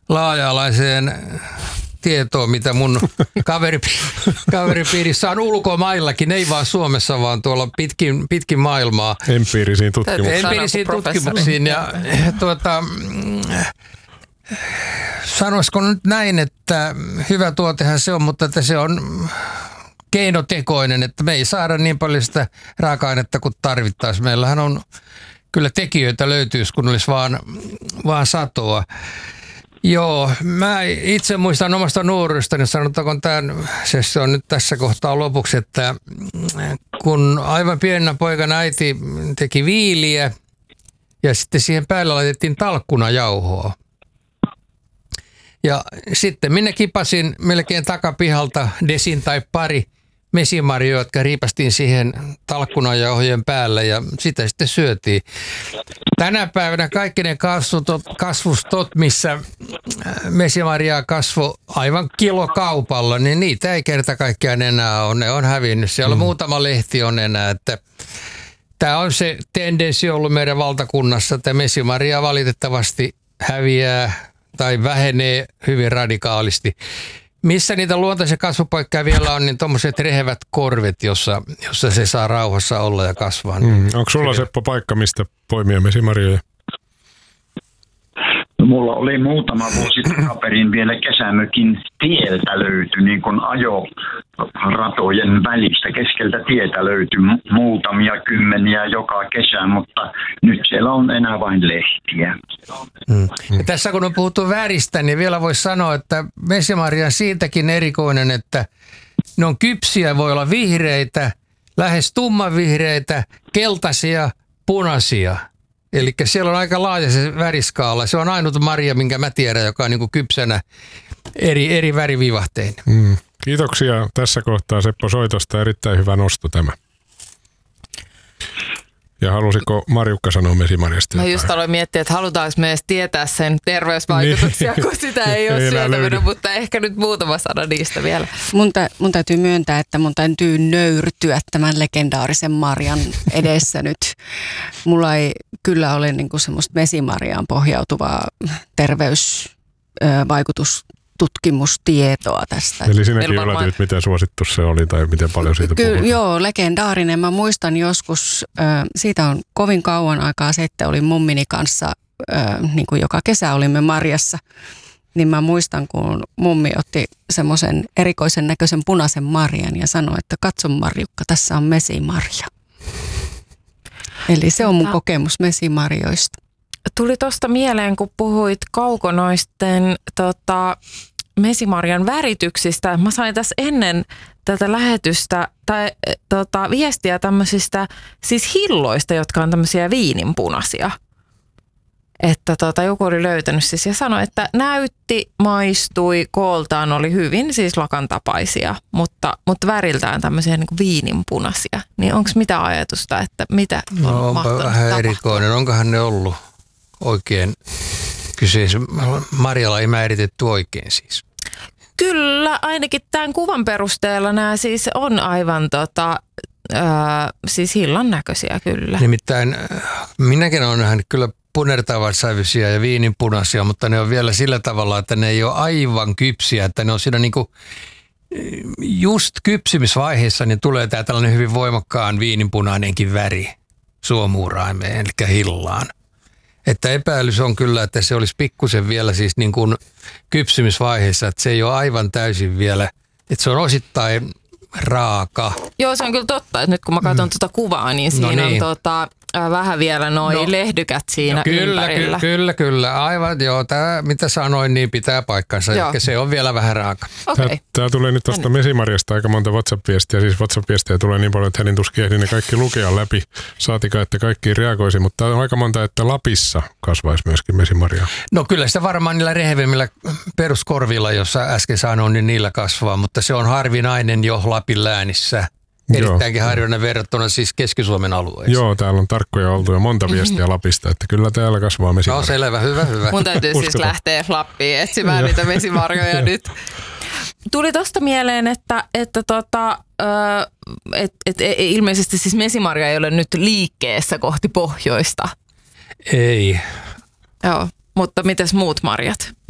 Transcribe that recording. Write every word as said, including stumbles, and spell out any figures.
laaja-alaiseen tietoon, mitä mun kaveri, kaveripiirissä on ulkomaillakin, ei vaan Suomessa, vaan tuolla pitkin, pitkin maailmaa. Empiirisiin tutkimuksiin. Empiirisiin tutkimuksiin. Ja, tuota, sanoisiko nyt näin, että hyvä tuotehan se on, mutta että se on keinotekoinen, että me ei saada niin paljon sitä raaka-ainetta kuin tarvittaisiin. Meillähän on kyllä tekijöitä löytyisi, kun olisi vaan, vaan satoa. Joo, mä itse muistan omasta nuoruudestani, sanotaanko tämän, se on nyt tässä kohtaa lopuksi, että kun aivan pienenä poikana äiti teki viiliä ja sitten siihen päälle laitettiin talkkunajauhoa. Ja sitten minä kipasin melkein takapihalta desin tai pari mesimarjoja, jotka riipastiin siihen talkkunajauhojen päälle ja sitä sitten syötiin. Tänä päivänä kaikki ne kasvustot, kasvustot missä mesimarjaa kasvoi aivan kilokaupalla, niin niitä ei kerta kaikkiaan enää ole. Ne on hävinnyt. Siellä mm. muutama lehti on enää. Että tämä on se tendenssi ollut meidän valtakunnassa, että mesimarjaa valitettavasti häviää tai vähenee hyvin radikaalisti. Missä niitä luontaisia kasvupaikkoja vielä on, niin tuommoiset rehevät korvet, jossa, jossa se saa rauhassa olla ja kasvaa. Mm. Onko sulla, Seppo, paikka, mistä poimia mesimarjoja? No, mulla oli muutama vuosi takaperin vielä kesämökin tieltä löytyi, niin kuin ajoratojen välistä. Keskeltä tietä löytyi muutamia kymmeniä joka kesä, mutta nyt siellä on enää vain lehtiä. Mm. Ja tässä kun on puhuttu väristä, niin vielä voisi sanoa, että mesimarja on siitäkin erikoinen, että ne on kypsiä, voi olla vihreitä, lähes tummanvihreitä, keltaisia, punaisia. Eli siellä on aika laaja se väriskaala. Se on ainut marja, minkä mä tiedän, joka on niin kuin kypsänä eri, eri värivivahtein. Mm. Kiitoksia tässä kohtaa, Seppo, soitosta. Erittäin hyvä nosto tämä. Ja halusiko Marjukka sanoa mesimarjasta? Mä just aloin miettiä, että halutaanko me edes tietää sen terveysvaikutuksia, niin. kun sitä ei ole syötävänä, mutta ehkä nyt muutama sana niistä vielä. Mun, tä, mun täytyy myöntää, että mun täytyy nöyrtyä tämän legendaarisen marjan edessä nyt. Mulla ei kyllä ole niinku semmoista mesimarjaan pohjautuvaa terveysvaikutusta. Tutkimustietoa tästä. Eli sinäkin yllätyt, miten suosittu se oli tai miten paljon siitä Ky- puhutaan. Joo, legendaarinen. Mä muistan joskus, äh, siitä on kovin kauan aikaa sitten, olin mummini kanssa, äh, niin kuin joka kesä olimme marjassa, niin mä muistan, kun mummi otti semmoisen erikoisen näköisen punaisen marjan ja sanoi, että katso Marjukka, tässä on mesimarja. Eli se on mun kokemus mesimarjoista. Tuli tuosta mieleen, kun puhuit kaukonoisten tota, mesimarjan värityksistä. Mä sain tässä ennen tätä lähetystä tai, tota, viestiä tämmöisistä siis hilloista, jotka on tämmöisiä viininpunaisia. Että tota, joku oli löytänyt siis ja sanoi, että näytti, maistui, kooltaan oli hyvin, siis lakan tapaisia, mutta, mutta väriltään tämmöisiä niin kuin viininpunaisia. Niin onko mitä ajatusta, että mitä on no, mahtanut vähän tapahtua? erikoinen. Onkohan ne ollut oikein kyseessä? Marjalla ei määritetty oikein siis. Kyllä, ainakin tämän kuvan perusteella nämä siis on aivan tota, ää, siis hillan näköisiä kyllä. Nimittäin minäkin olen nähnyt kyllä punertavat sävyisiä ja viininpunaisia, mutta ne on vielä sillä tavalla, että ne ei ole aivan kypsiä, että ne on siinä niinku just kypsymisvaiheessa, niin tulee tämä tällainen hyvin voimakkaan viininpunainenkin väri suomuuraimeen, eli hillaan. Että epäilys on kyllä, että se olisi pikkusen vielä siis niin kuin kypsymisvaiheessa, että se ei ole aivan täysin vielä, että se on osittain raaka. Joo, se on kyllä totta, että nyt kun mä katson mm. tuota kuvaa, niin siinä no niin. on tota, äh, vähän vielä noi no, lehdykät siinä no, kyllä, ympärillä. Ky- kyllä, kyllä. Aivan, joo. Tämä, mitä sanoin, niin pitää paikkansa. Eli se on vielä vähän raaka. Okay. Tämä, tämä tulee nyt tuosta mesimarjasta aika monta WhatsApp-viestiä. Siis WhatsApp-viestejä tulee niin paljon, että hänen tuskin ehdi ne kaikki lukea läpi. Saatika, että kaikki reagoisi, mutta on aika monta, että Lapissa kasvaisi myöskin mesimarjaa. No kyllä sitä varmaan niillä rehevimmillä peruskorvilla, jossa äsken sanoin, niin niillä kasvaa, mutta se on harvinainen jo Lapin läänissä. Erittäinkin harvinainen verrattuna siis Keski-Suomen alueeseen. Joo, täällä on tarkkoja oltu ja monta viestiä Lapista, että kyllä täällä kasvaa mesimarjoja. No selvä, hyvä, hyvä. Mun täytyy siis lähteä Lappiin etsimään niitä mesimarjoja nyt. Tuli tosta mieleen, että, että tota, et, et, et, ilmeisesti siis mesimarja ei ole nyt liikkeessä kohti pohjoista. Ei. Joo, mutta mitäs muut marjat?